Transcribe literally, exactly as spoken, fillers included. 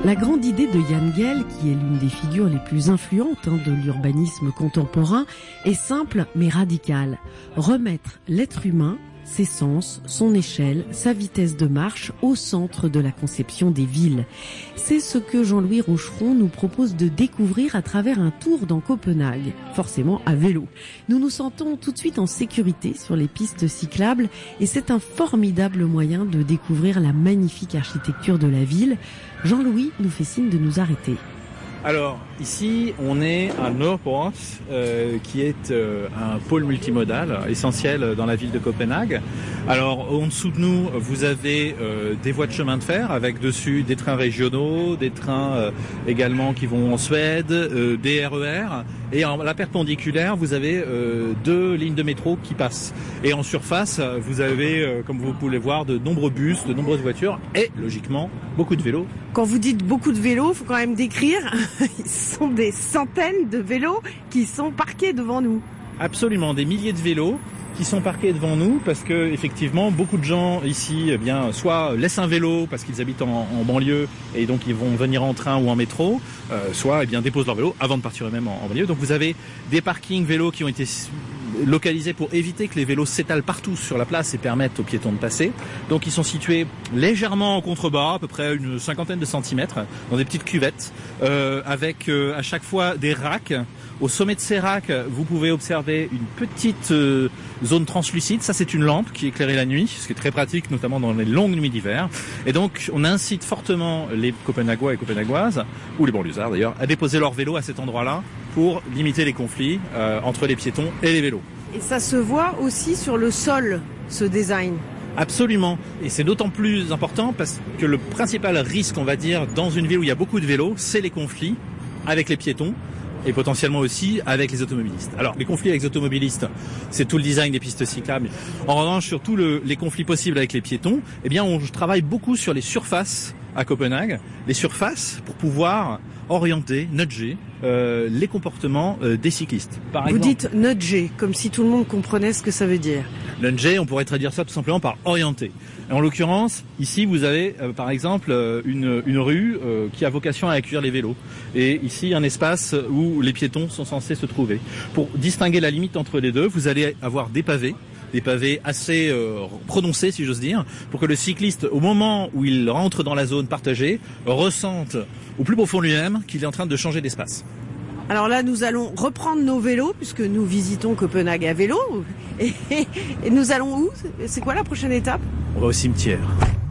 La grande idée de Jan Gehl, qui est l'une des figures les plus influentes hein, de l'urbanisme contemporain, est simple mais radicale. Remettre l'être humain, ses sens, son échelle, sa vitesse de marche au centre de la conception des villes. C'est ce que Jean-Louis Rocheron nous propose de découvrir à travers un tour dans Copenhague, forcément à vélo. Nous nous sentons tout de suite en sécurité sur les pistes cyclables et c'est un formidable moyen de découvrir la magnifique architecture de la ville. Jean-Louis nous fait signe de nous arrêter. Alors ici on est à Nørreport euh, qui est euh, un pôle multimodal essentiel dans la ville de Copenhague. Alors en dessous de nous vous avez euh, des voies de chemin de fer avec dessus des trains régionaux, des trains euh, également qui vont en Suède, euh, des R E R et en la perpendiculaire vous avez euh, deux lignes de métro qui passent. Et en surface vous avez euh, comme vous pouvez voir de nombreux bus, de nombreuses voitures et logiquement beaucoup de vélos. Quand vous dites beaucoup de vélos, il faut quand même décrire. Ce sont des centaines de vélos qui sont parqués devant nous. Absolument, des milliers de vélos qui sont parqués devant nous parce que effectivement beaucoup de gens ici eh bien soit laissent un vélo parce qu'ils habitent en, en banlieue et donc ils vont venir en train ou en métro, euh, soit eh bien déposent leur vélo avant de partir eux-mêmes en, en banlieue. Donc vous avez des parkings vélos qui ont été localisés pour éviter que les vélos s'étalent partout sur la place et permettent aux piétons de passer. Donc ils sont situés légèrement en contrebas, à peu près une cinquantaine de centimètres, dans des petites cuvettes, euh, avec euh, à chaque fois des racks. Au sommet de ces racks, vous pouvez observer une petite euh, zone translucide. Ça, c'est une lampe qui est éclairée la nuit, ce qui est très pratique, notamment dans les longues nuits d'hiver. Et donc, on incite fortement les Copenhaguois et Copenhaguoises, ou les banlieusards d'ailleurs, à déposer leur vélo à cet endroit-là pour limiter les conflits euh, entre les piétons et les vélos. Et ça se voit aussi sur le sol, ce design. Absolument. Et c'est d'autant plus important parce que le principal risque, on va dire, dans une ville où il y a beaucoup de vélos, c'est les conflits avec les piétons et potentiellement aussi avec les automobilistes. Alors, les conflits avec les automobilistes, c'est tout le design des pistes cyclables. En revanche, sur tous le, les conflits possibles avec les piétons, eh bien, on travaille beaucoup sur les surfaces à Copenhague. Les surfaces pour pouvoir orienter, nudger euh, les comportements euh, des cyclistes. Par Vous exemple, dites nudger, comme si tout le monde comprenait ce que ça veut dire. nudger, on pourrait traduire ça tout simplement par orienter. En l'occurrence, ici, vous avez euh, par exemple euh, une, une rue euh, qui a vocation à accueillir les vélos. Et ici, un espace où les piétons sont censés se trouver. Pour distinguer la limite entre les deux, vous allez avoir des pavés, des pavés assez euh, prononcés, si j'ose dire, pour que le cycliste, au moment où il rentre dans la zone partagée, ressente au plus profond de lui-même qu'il est en train de changer d'espace. Alors là, nous allons reprendre nos vélos, puisque nous visitons Copenhague à vélo. Et, et nous allons où? C'est quoi la prochaine étape? On va au cimetière.